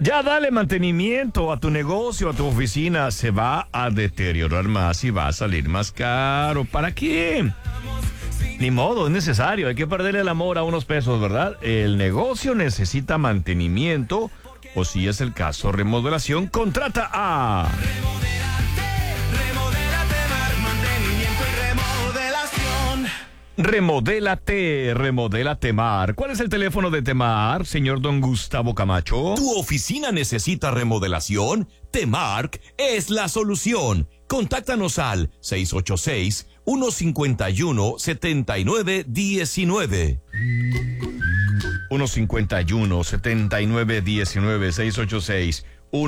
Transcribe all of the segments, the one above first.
Ya dale mantenimiento a tu negocio, a tu oficina. Se va a deteriorar más y va a salir más caro. ¿Para qué? Ni modo, es necesario. Hay que perderle el amor a unos pesos, ¿verdad? El negocio necesita mantenimiento. O si es el caso, remodelación, contrata a... Remodela Temar. ¿Cuál es el teléfono de Temar, señor don Gustavo Camacho? ¿Tu oficina necesita remodelación? Temark es la solución. Contáctanos al 686-151-7919. 151-7919,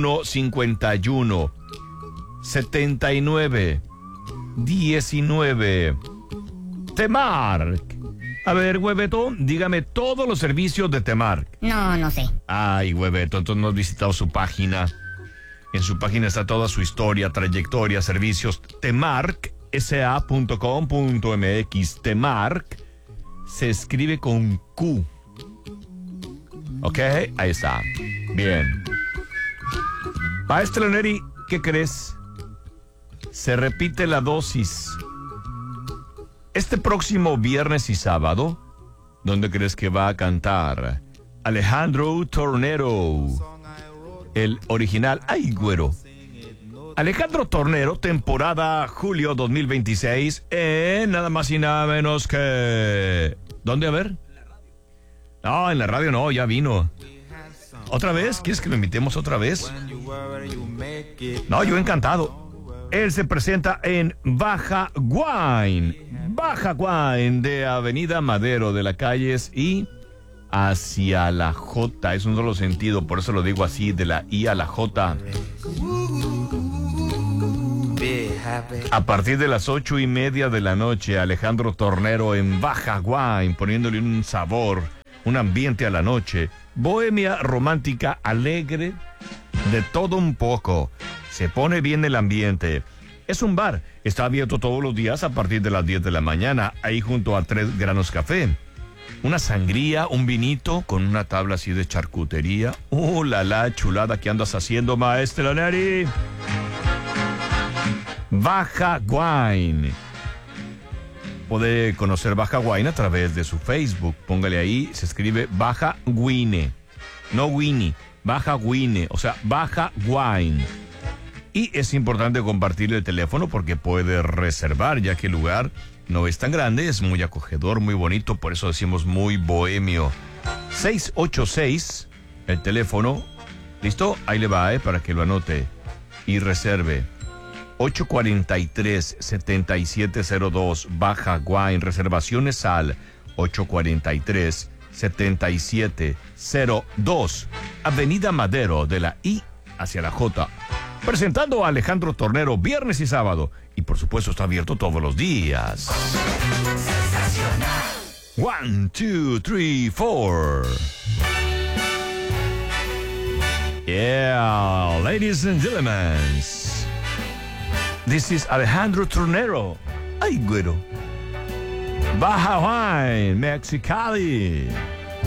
686-151-7919. Temark. A ver, Hueveto, dígame todos los servicios de Temark. No sé. Ay, Hueveto, entonces no has visitado su página. En su página está toda su historia, trayectoria, servicios. Temark, sa.com.mx. Temark se escribe con Q. ¿Ok? Ahí está. Bien. Maestro Neri, ¿qué crees? Se repite la dosis. Este próximo viernes y sábado, ¿dónde crees que va a cantar? Alejandro Tornero, el original. ¡Ay, güero! Alejandro Tornero, temporada julio 2026, nada más y nada menos que... ¿Dónde, a ver? No, en la radio no, ya vino. ¿Otra vez? ¿Quieres que lo invitemos otra vez? No, yo encantado. Él se presenta en Baja Guain de Avenida Madero de las Calles y hacia la J. Es un solo sentido, por eso lo digo así, de la I a la J. A partir de las 8:30 de la noche, Alejandro Tornero en Baja Guain, poniéndole un sabor, un ambiente a la noche. Bohemia romántica, alegre, de todo un poco. Se pone bien el ambiente. Es un bar. Está abierto todos los días a partir de las 10 de la mañana. Ahí junto a 3 Granos Café. Una sangría, un vinito con una tabla así de charcutería. La chulada que andas haciendo, maestro Neri. Baja Guain. Puede conocer Baja Guain a través de su Facebook. Póngale ahí, se escribe Baja Guine. No Winnie, Baja Guine, o sea, Baja Guain. Y es importante compartirle el teléfono porque puede reservar, ya que el lugar no es tan grande, es muy acogedor, muy bonito, por eso decimos muy bohemio. 686, el teléfono, ¿listo? Ahí le va, para que lo anote y reserve. 843-7702, Baja Guain, reservaciones al 843-7702, Avenida Madero de la I hacia la J. Presentando a Alejandro Tornero viernes y sábado. Y por supuesto está abierto todos los días. 1, 2, 3, 4. Yeah, ladies and gentlemen. This is Alejandro Tornero. Ay, güero. Baja Guain, Mexicali.